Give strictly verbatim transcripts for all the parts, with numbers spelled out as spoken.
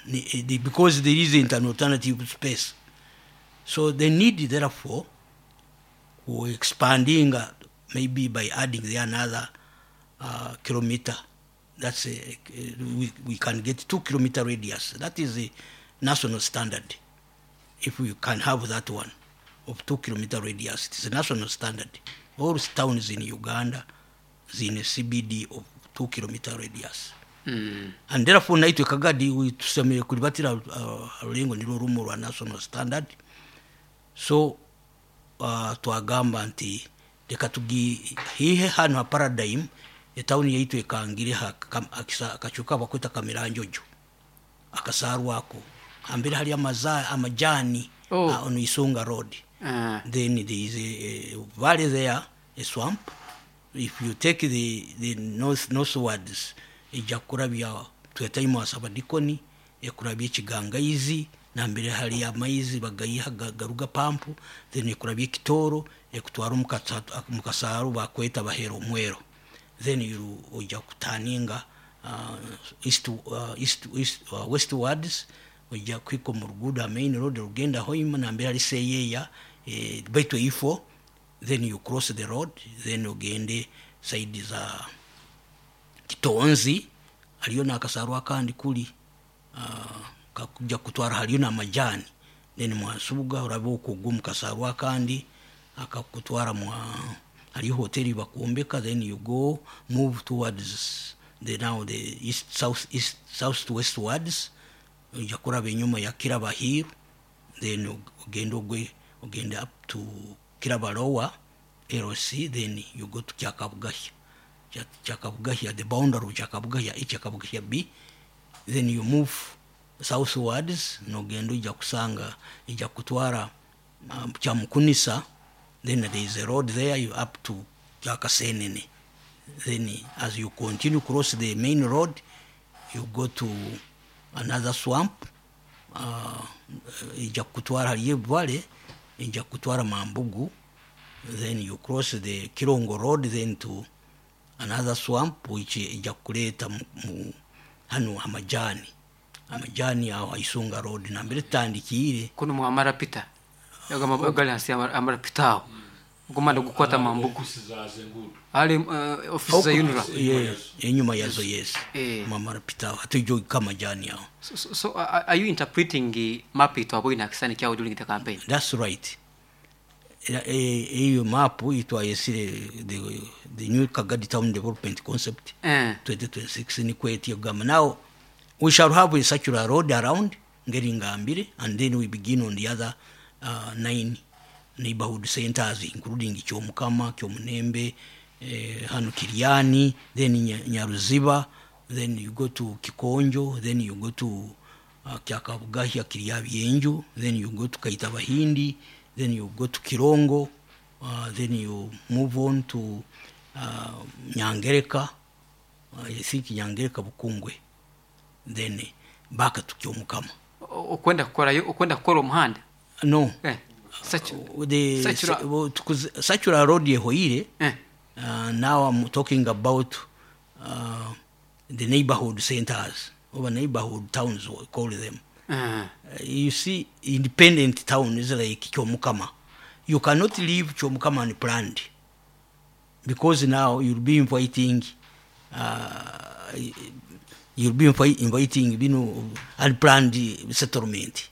because there isn't an alternative space. So the need, therefore, for expanding, uh, maybe by adding there another uh, kilometer, that's a, we, we can get two kilometer radius. That is a national standard. If we can have that one of two kilometer radius, it is a national standard. All towns in Uganda is in a C B D of two kilometer radius. Mm. And therefore, naitwe Kagadi we tusemeye kulibatira rulengo nilo rumo rwa national standard. So uh, twagamba nti leka tugi hihe hano ha paradigm etawuni yaitu ekangire akachuka bakwita Kamiranjojo akasaru ako ambere hali amaza amajani oh. uh, on Isunga Road. Uh. Then there is a, a valley there, a swamp. If you take the the north northwards, ejakurabya twetayimo asabadikoni ekurabye Kigangaizi na mbere hali ya maizi bagayiha garuga pampu, then ekurabye Kitoro ekutwara mukasaru bakweta bahero mwero, then you oja kutaninga uh, east uh, east east uh, westwards oja kwiko muruguda main road rugenda hoima na mbere hali seyeya e, baito ifo, then you cross the road, then ugende side za Kitonzi aliyo na akasaru akandi kuli uh, kakuja kutwara haliyo na majani, then mwasuga urabo kugumu kasaru akandi akakutwara mwa haliyo hoteli bakuombeka, then you go move towards the now the east south east south to westwards ujakura benyuma ya Kirabahiru, then ugende ogwe ugende up to Kirabalowa L C, then you go to Chakabugahya. Chakabugahya, the boundary of Chakabugahya, Chakabugahya B, then you move southwards, nogendo ija kusanga, ija kutwara um, Chamukunisa, then there is a road there, you up to Chakasenene. Then as you continue cross the main road, you go to another swamp, uh, ija kutwara haliye vale, ija kutwara Mambugu, then you cross the Kirongo Road, then to another swamp which ija kuleta mu hano amajani amajani aho Isunga Road na mbere tandikire kuno mu Amarapita yoga mabagali hasi Amarapita ugomanda gukwata Mambugu ali uh, office za Unira yeah enyuma yazo yes eh. mu Amarapita atujo kama jani aho. So, so, so uh, are you interpreting the map it abo ina kisani kya during the campaign? That's right. Hiyo map itwa yesire the the new Kagadi town development concept uh. twenty twenty-six ni kweti yogama. Now we shall have a circular road around Ngeri and then we begin on the other uh, nine neighborhood centers including Kyomukama, Kyomunembe, eh, hano Kiriani, then Nyaruziba, then you go to Kikonjo, then you go to uh, Kyakabugahya Kiryabienju, then you go to Kaitabahindi, then you go to Kirongo, uh, then you move on to uh, Nyangereka, uh, I think Nyangereka Bukungwe, then back to Kyomukama. Ukwenda kukora ukwenda kukora umuhanda? No. Eh. Such uh, the Sachura Sachura Road yehoire. Eh. Uh, now I'm talking about uh, the neighborhood centers, or neighborhood towns we call them. Uh-huh. Uh, you see, independent towns like Kyomukama, you cannot leave Kyomukama unplanned, because now you'll be inviting, uh, you'll be inviting, you know, unplanned settlement.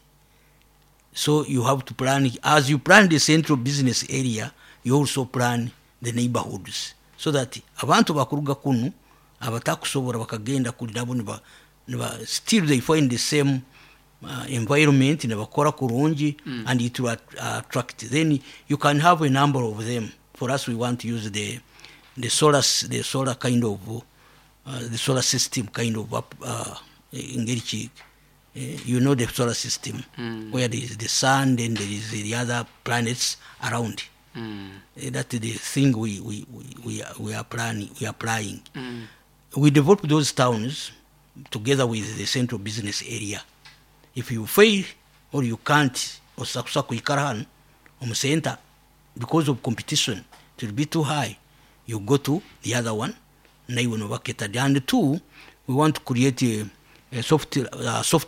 So you have to plan, as you plan the central business area, you also plan the neighborhoods, so that abantu bakuruga kunu abatakusobora bakagenda kuli nabo niba still they find the same Uh, environment in bakora kurungi mm. and it will uh, attract. Then you can have a number of them. For us, we want to use the the solar the solar kind of uh, the solar system kind of uh, engage. Uh, you know the solar system mm. where there is the sun, then there is the other planets around. Mm. Uh, that's the thing we we we are, we are planning. We are applying. Mm. We develop those towns together with the central business area. If you fail or you can't or sakusa kuikarahan on center because of competition, it will be too high, you go to the other one. And two, we want to create a, a soft uh, soft